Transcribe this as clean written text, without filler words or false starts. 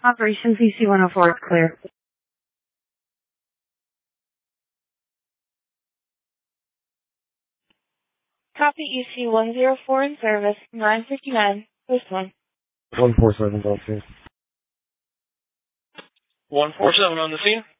Operation PC-104 clear. Copy EC-104 in service, 9:59. This one. 147, don't see. 147 on the scene.